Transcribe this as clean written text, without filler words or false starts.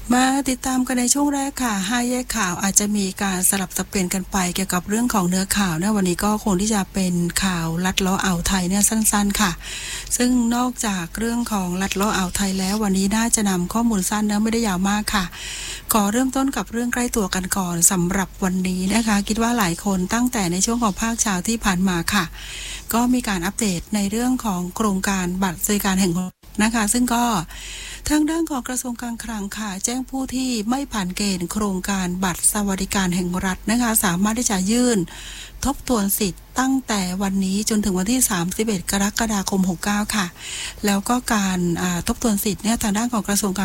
มาติดตามกันในช่วงแรกค่ะ5แยกข่าวอาจจะมีการสลับสับเปลี่ยนกันไปเกี่ยวกับเรื่องของเนื้อข่าวนะวันนี้ก็คงที่จะเป็นข่าวลัดเลาะอ่าวไทยเนี่ยสั้นๆค่ะซึ่งนอกจากเรื่องของลัดเลาะอ่าวไทยแล้ววันนี้น่าจะนำข้อมูลสั้นนะไม่ได้ยาวมากค่ะขอเริ่มต้นกับเรื่องใกล้ตัวกันก่อนสำหรับวันนี้นะคะคิดว่าหลายคนตั้งแต่ในช่วงของภาคเช้าที่ผ่านมาค่ะก็มีการอัปเดตในเรื่องของโครงการบัตรสวัสดิการแห่งรัฐนะคะซึ่งก็ทางด้านของกระทรวงการคลังค่ะแจ้งผู้ที่ไม่ผ่านเกณฑ์โครงการบัตรสวัสดิการแห่งรัฐนะคะสามารถที่จะยื่นทบทวนสิทธิ์ตั้งแต่วันนี้จนถึงวันที่31กรกฎาคม69ค่ะแล้วก็การทบทวนสิทธิ์เนี่ยทางด้านของกระทรวงการ